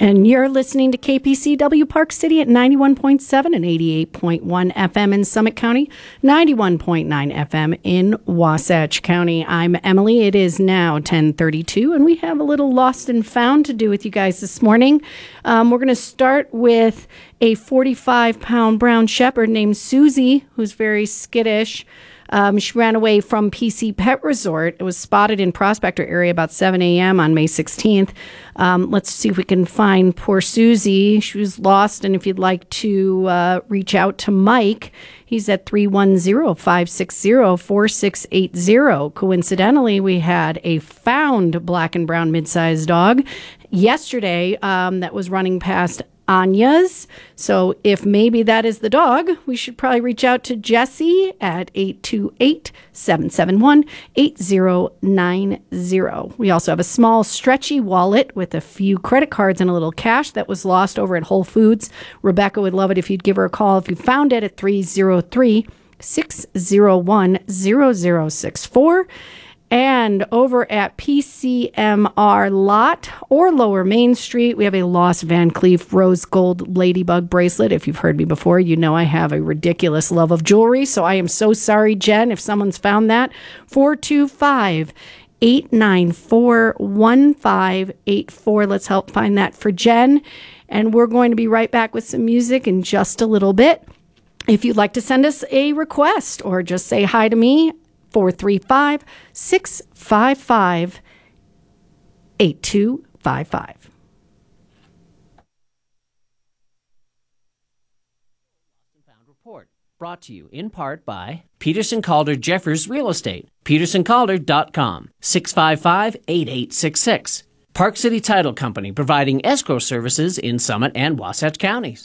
And you're listening to KPCW Park City at 91.7 and 88.1 FM in Summit County, 91.9 FM in Wasatch County. I'm Emily. It is now 10:32, and we have a little lost and found to do with you guys this morning. We're going to start with a 45-pound brown shepherd named Susie, who's very skittish. She ran away from PC Pet Resort. It was spotted in Prospector area about 7 a.m. on May 16th. Let's see if we can find poor Susie. She was lost, and if you'd like to reach out to Mike, he's at 310-560-4680. Coincidentally, we had a found black and brown mid-sized dog yesterday that was running past Anya's. So if maybe that is the dog, we should probably reach out to Jesse at 828-771-8090. We also have a small stretchy wallet with a few credit cards and a little cash that was lost over at Whole Foods. Rebecca would love it if you'd give her a call if you found it at 303-601-0064. And over at PCMR Lot or Lower Main Street, we have a lost Van Cleef Rose Gold Ladybug bracelet. If you've heard me before, you know I have a ridiculous love of jewelry. So I am so sorry, Jen, if someone's found that. 425-894-1584. Let's help find that for Jen. And we're going to be right back with some music in just a little bit. If you'd like to send us a request or just say hi to me, 435-655-8255. Report brought to you in part by Peterson Calder Jeffers Real Estate. PetersonCalder.com 655-8866. Park City Title Company providing escrow services in Summit and Wasatch counties.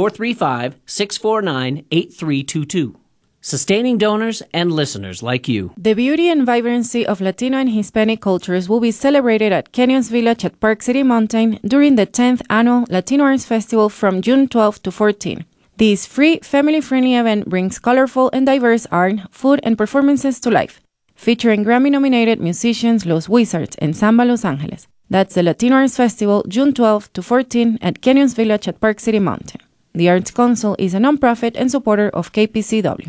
435-649-8322. Sustaining donors and listeners like you. The beauty and vibrancy of Latino and Hispanic cultures will be celebrated at Canyons Village at Park City Mountain during the 10th Annual Latino Arts Festival from June 12 to 14. This free, family-friendly event brings colorful and diverse art, food, and performances to life, featuring Grammy-nominated musicians Los Wizards and Samba Los Angeles. That's the Latino Arts Festival, June 12 to 14 at Canyons Village at Park City Mountain. The Arts Council is a nonprofit and supporter of KPCW.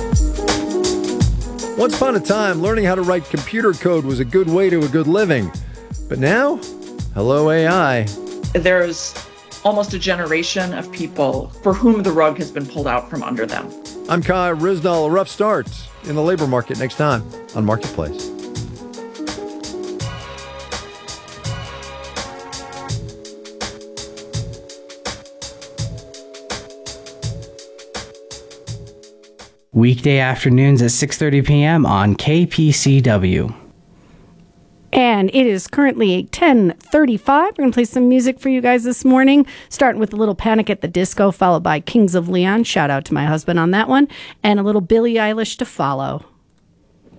Once upon a time, learning how to write computer code was a good way to a good living. But now, hello AI. There's almost a generation of people for whom the rug has been pulled out from under them. I'm Kai Rizdal. A rough start in the labor market next time on Marketplace. Weekday afternoons at 6:30 p.m. on KPCW. And it is currently 10:35. We're going to play some music for you guys this morning, starting with a little Panic at the Disco, followed by Kings of Leon. Shout out to my husband on that one. And a little Billie Eilish to follow.